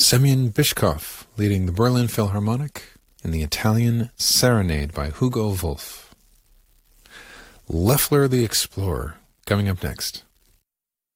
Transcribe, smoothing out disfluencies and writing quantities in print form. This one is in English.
Semyon Bishkov leading the Berlin Philharmonic in the Italian Serenade by Hugo Wolf. Loeffler the Explorer coming up next.